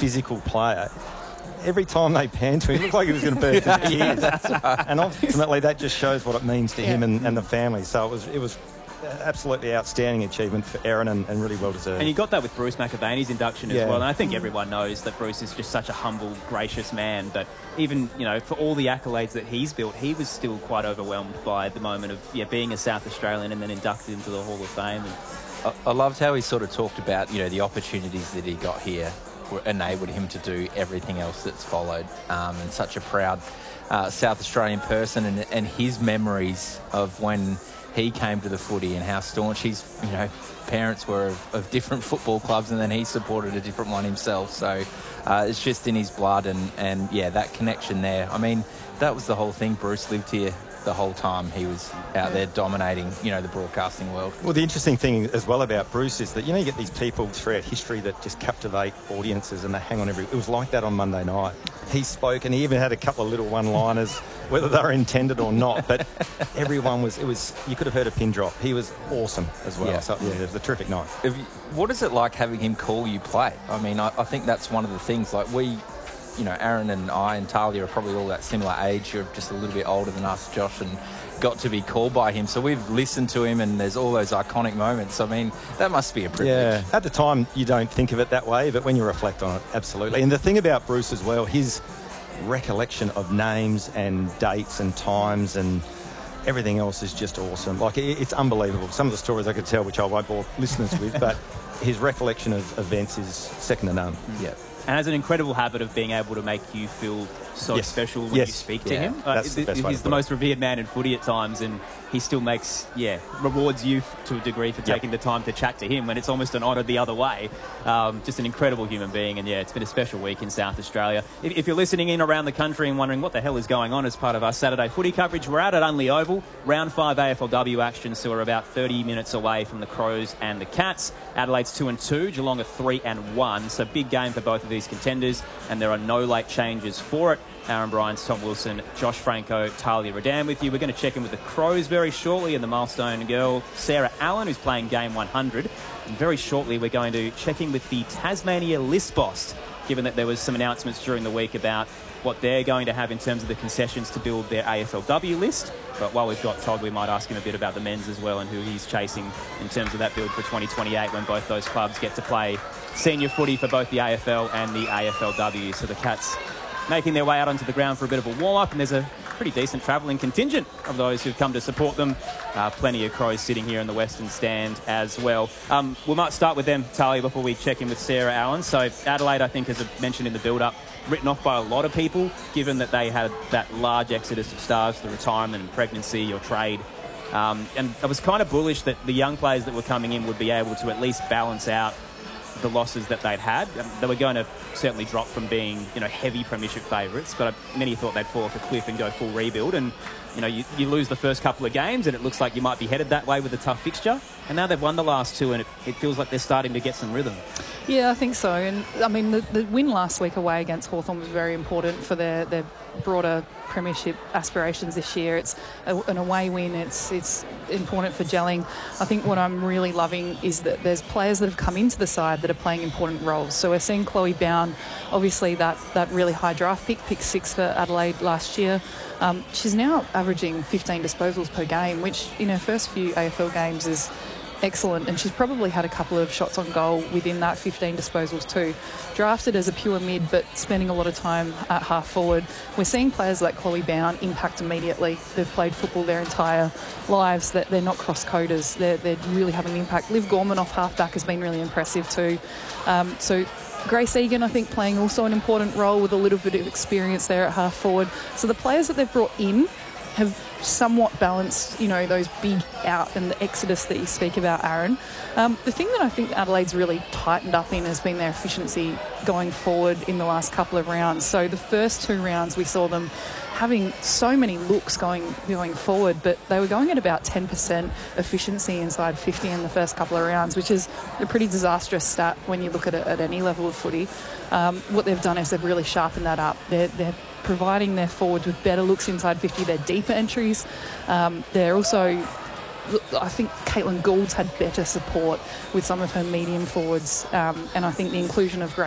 physical player. Every time they panned to him, it looked like he was going to burst into tears. That's right. And ultimately, that just shows what it means to him and the family. So it was absolutely outstanding achievement for Aaron and really well deserved. And you got that with Bruce McAvaney's induction as well. And I think everyone knows that Bruce is just such a humble, gracious man. But even, for all the accolades that he's built, he was still quite overwhelmed by the moment of being a South Australian and then inducted into the Hall of Fame. And I loved how he sort of talked about, the opportunities that he got here enabled him to do everything else that's followed. And such a proud South Australian person, and his memories of when he came to the footy and how staunch his parents were of different football clubs, and then he supported a different one himself. So it's just in his blood, and that connection there. I mean, that was the whole thing. Bruce lived here the whole time he was out there dominating, the broadcasting world. Well, the interesting thing as well about Bruce is that, you get these people throughout history that just captivate audiences and they hang on it was like that on Monday night. He spoke and he even had a couple of little one-liners, whether they were intended or not, but everyone you could have heard a pin drop. He was awesome as well. So, it was a terrific night. What is it like having him call you play? I mean, I think that's one of the things, like Aaron and I and Talia are probably all that similar age. You're just a little bit older than us, Josh, and got to be called by him. So we've listened to him, and there's all those iconic moments. I mean, that must be a privilege. Yeah, at the time you don't think of it that way, but when you reflect on it, absolutely. And the thing about Bruce as well, his recollection of names and dates and times and everything else is just awesome. Like, it's unbelievable. Some of the stories I could tell, which I won't bore listeners with, but his recollection of events is second to none. Yeah. And has an incredible habit of being able to make you feel so special when you speak to him. That's the best way he's the most revered man in footy at times, and he still rewards you to a degree for taking the time to chat to him when it's almost an honour the other way. Just an incredible human being, and it's been a special week in South Australia. If you're listening in around the country and wondering what the hell is going on as part of our Saturday footy coverage, we're out at Unley Oval, round 5 AFLW action, so we're about 30 minutes away from the Crows and the Cats. Adelaide's 2-2, Geelong are 3-1, so big game for both of these contenders, and there are no late changes for it. Aaron Bryans, Tom Wilson, Josh Franco, Talia Radan with you. We're going to check in with the Crows very shortly, and the milestone girl, Sarah Allen, who's playing game 100. And very shortly, we're going to check in with the Tasmania list boss, given that there was some announcements during the week about what they're going to have in terms of the concessions to build their AFLW list. But while we've got Todd, we might ask him a bit about the men's as well and who he's chasing in terms of that build for 2028 when both those clubs get to play senior footy for both the AFL and the AFLW. So the Cats making their way out onto the ground for a bit of a warm-up, and there's a pretty decent travelling contingent of those who've come to support them. Plenty of Crows sitting here in the Western Stand as well. We might start with them, Talia, before we check in with Sarah Allen. So Adelaide, I think, as I mentioned in the build-up, written off by a lot of people, given that they had that large exodus of stars to retirement and pregnancy or trade. And I was kind of bullish that the young players that were coming in would be able to at least balance out the losses that they'd had. They were going to certainly drop from being, heavy premiership favourites, but many thought they'd fall off a cliff and go full rebuild. And, you lose the first couple of games and it looks like you might be headed that way with a tough fixture. And now they've won the last two, and it feels like they're starting to get some rhythm. Yeah, I think so. And, I mean, the win last week away against Hawthorn was very important for their broader premiership aspirations this year. It's an away win. It's important for gelling. I think what I'm really loving is that there's players that have come into the side that are playing important roles. So we're seeing Chloe Bown, obviously that really high draft pick 6 for Adelaide last year. She's now averaging 15 disposals per game, which in her first few AFL games is excellent, and she's probably had a couple of shots on goal within that 15 disposals too. Drafted as a pure mid, but spending a lot of time at half forward. We're seeing players like Chloe Bown impact immediately. They've played football their entire lives, that they're not cross-coders. They're really having an impact. Liv Gorman off half-back has been really impressive too. So Grace Egan, I think, playing also an important role with a little bit of experience there at half forward. So the players that they've brought in have somewhat balanced, those big out and the exodus that you speak about, Aaron. The thing that I think Adelaide's really tightened up in has been their efficiency going forward in the last couple of rounds. So the first 2 rounds we saw them having so many looks going forward, but they were going at about 10% efficiency inside 50 in the first couple of rounds, which is a pretty disastrous stat when you look at it at any level of footy. What they've done is they've really sharpened that up. They're providing their forwards with better looks inside 50, their deeper entries. They're also, I think Caitlin Gould's had better support with some of her medium forwards, and I think the inclusion of